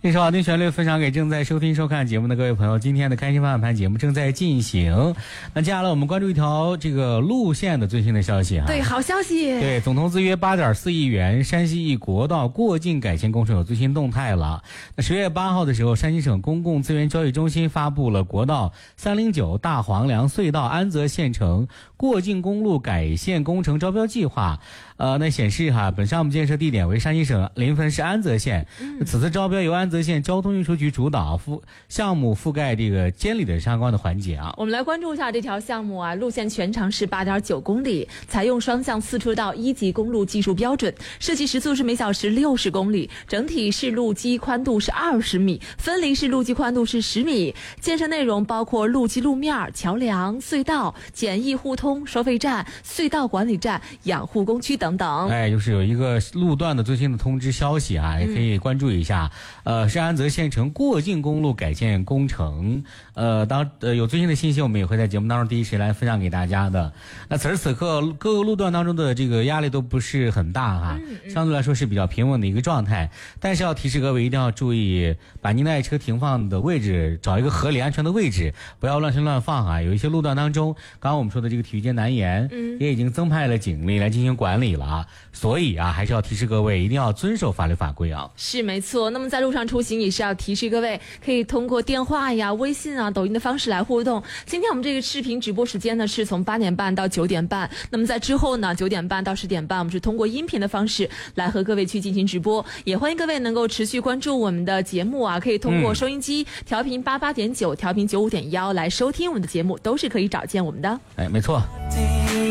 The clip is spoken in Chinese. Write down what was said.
这首好听旋律分享给正在收听收看节目的各位朋友。今天的开心方向盘节目正在进行，那接下来我们关注一条这个路线的最新的消息对，好消息。 对，总投资约8.4亿元，山西一国道过境改线工程有最新动态了。那10月8号的时候，山西省公共资源交易中心发布了国道309大黄梁隧道安泽县城过境公路改线工程招标计划。那显示本项目建设地点为山西省临汾市安泽县。此次招标由安泽县交通运输局主导，项目覆盖这个监理的相关的环节啊。 我们来关注一下这条项目啊，路线全长是8.9公里，采用双向4车道1级公路技术标准，设计时速是每小时60公里，整体市路基宽度是20米，分离式路基宽度是10米。建设内容包括路基路面、桥梁、隧道、简易互通、收费站、隧道管理站、养护工区等等。 就是有一个路段的最新的通知消息啊，也可以关注一下。是安泽县城过境公路改建工程。有最新的信息，我们也会在节目当中第一时间来分享给大家的。那此时此刻各个路段当中的这个压力都不是很大相对来说是比较平稳的一个状态。但是要提示各位一定要注意，把您的爱车停放的位置找一个合理安全的位置，不要乱停乱放有一些路段当中，刚刚我们说的这个体育街南沿也已经增派了警力来进行管理了所以还是要提示各位一定要遵守法律法规是没错。那么在路上出行也是要提示各位，可以通过电话呀、微信抖音的方式来互动。今天我们这个视频直播时间呢是从8点半到9点半，那么在之后呢9点半到10点半，我们是通过音频的方式来和各位去进行直播。也欢迎各位能够持续关注我们的节目可以通过收音机调频88.9、调频95.1来收听我们的节目，都是可以找见我们的。 没错。